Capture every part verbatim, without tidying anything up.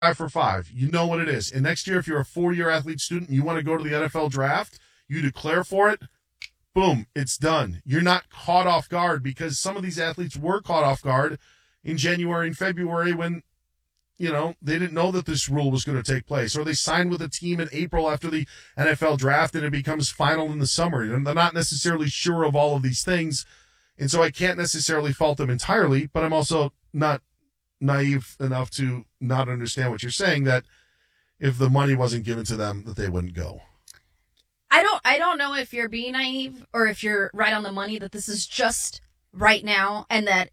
five for five. You know what it is. And next year, if you're a four-year athlete student and you want to go to the N F L draft, you declare for it, boom, it's done. You're not caught off guard, because some of these athletes were caught off guard in January and February when, you know, they didn't know that this rule was going to take place, or they signed with a team in April after the N F L draft and it becomes final in the summer. And they're not necessarily sure of all of these things. And so I can't necessarily fault them entirely, but I'm also not naive enough to not understand what you're saying, that if the money wasn't given to them, that they wouldn't go. I don't I don't know if you're being naive or if you're right on the money, that this is just right now and that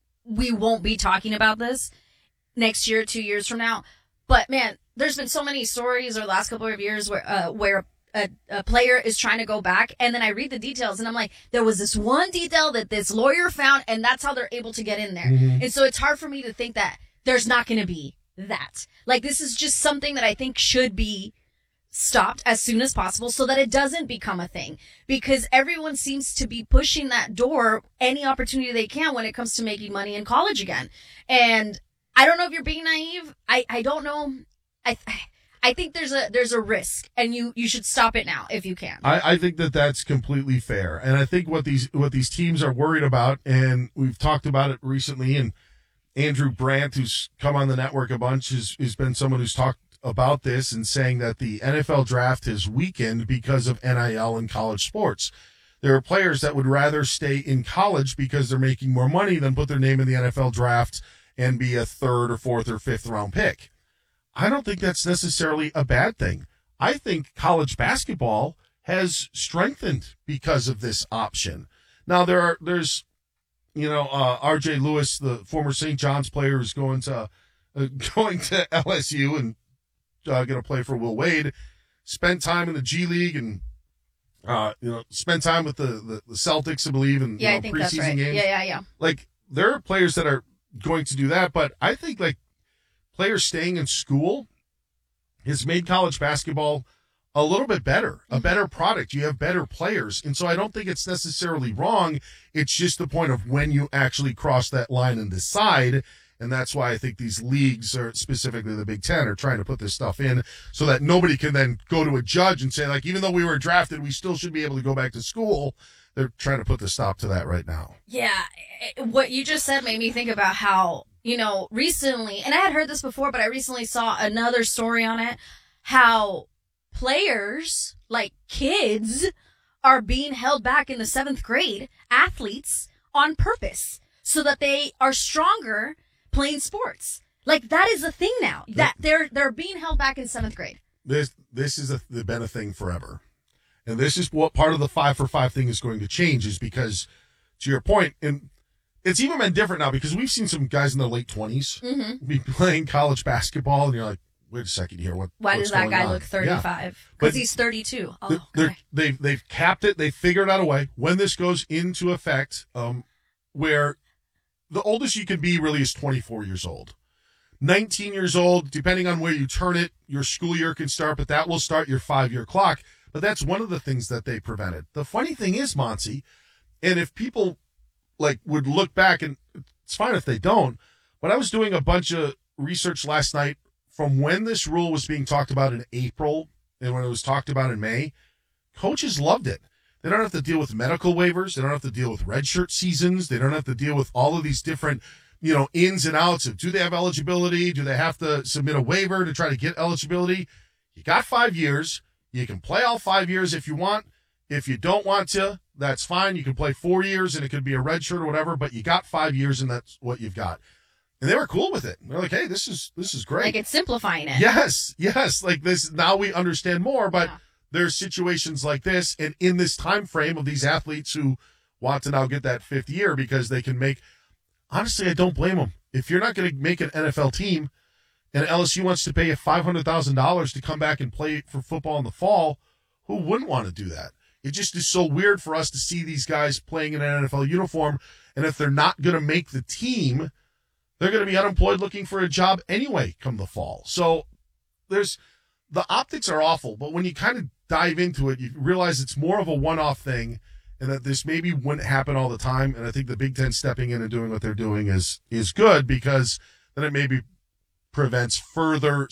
we won't be talking about this next year, two years from now. But man, there's been so many stories over the last couple of years where uh, where a, a player is trying to go back, and then I read the details and I'm like, there was this one detail that this lawyer found, and that's how they're able to get in there. Mm-hmm. And so it's hard for me to think that there's not going to be that. Like, this is just something that I think should be stopped as soon as possible so that it doesn't become a thing, because everyone seems to be pushing that door any opportunity they can when it comes to making money in college again. And I don't know if you're being naive. I, I don't know. I I think there's a there's a risk, and you, you should stop it now if you can. I, I think that that's completely fair, and I think what these what these teams are worried about, and we've talked about it recently, and Andrew Brandt, who's come on the network a bunch, has, has been someone who's talked about this and saying that the N F L draft has weakened because of N I L in college sports. There are players that would rather stay in college because they're making more money than put their name in the N F L draft and be a third or fourth or fifth round pick. I don't think that's necessarily a bad thing. I think college basketball has strengthened because of this option. Now, there are, there's, you know, uh, R J Lewis, the former Saint John's player, is going to uh, going to L S U and uh, going to play for Will Wade. Spent time in the G League and uh, you know, spend time with the, the, the Celtics, I believe, in yeah, you know, I think preseason that's right. games. Yeah, yeah, yeah. Like, there are players that are going to do that, but I think like players staying in school has made college basketball a little bit better, a better product. You have better players. And so I don't think it's necessarily wrong. It's just the point of when you actually cross that line and decide. And that's why I think these leagues, or specifically the Big Ten, are trying to put this stuff in so that nobody can then go to a judge and say, like, even though we were drafted, we still should be able to go back to school. They're trying to put the stop to that right now. Yeah. What you just said made me think about how, you know, recently, and I had heard this before, but I recently saw another story on it, how players, like kids, are being held back in the seventh grade, athletes, on purpose so that they are stronger playing sports. Like, that is a thing now, that they're they're being held back in seventh grade. This this is a, been a thing forever. And this is what part of the five for five thing is going to change, is because, to your point, and it's even been different now because we've seen some guys in their late twenties mm-hmm. be playing college basketball, and you're like, wait a second here. What, Why what's does that going guy on? look thirty-five? Because yeah. he's thirty-two. Oh, they're, okay. they've, they've capped it. They've figured out a way when this goes into effect um, where the oldest you can be really is twenty-four years old. nineteen years old, depending on where you turn it, your school year can start, but that will start your five-year clock. But that's one of the things that they prevented. The funny thing is, Monty, and if people like would look back, and it's fine if they don't, but I was doing a bunch of research last night from when this rule was being talked about in April and when it was talked about in May. Coaches loved it. They don't have to deal with medical waivers. They don't have to deal with redshirt seasons. They don't have to deal with all of these different, you know, ins and outs of, do they have eligibility? Do they have to submit a waiver to try to get eligibility? You got five years. You can play all five years if you want. If you don't want to, that's fine. You can play four years and it could be a red shirt or whatever, but you got five years and that's what you've got. And they were cool with it. They're like, hey, this is this is great. Like, it's simplifying it. Yes, yes. Like this, now we understand more, but yeah. There's situations like this, and in this time frame of these athletes who want to now get that fifth year because they can make, honestly, I don't blame them. If you're not going to make an N F L team and L S U wants to pay you five hundred thousand dollars to come back and play for football in the fall, who wouldn't want to do that? It just is so weird for us to see these guys playing in an N F L uniform, and if they're not going to make the team, they're going to be unemployed looking for a job anyway come the fall. So there's, the optics are awful, but when you kind of dive into it, you realize it's more of a one-off thing and that this maybe wouldn't happen all the time. And I think the Big Ten stepping in and doing what they're doing is is good, because then it maybe prevents further